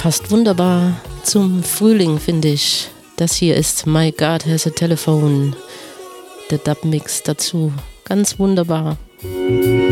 passt wunderbar zum Frühling, finde ich. Das hier ist My God Has a Telephone. Der Dub-Mix dazu. Ganz wunderbar.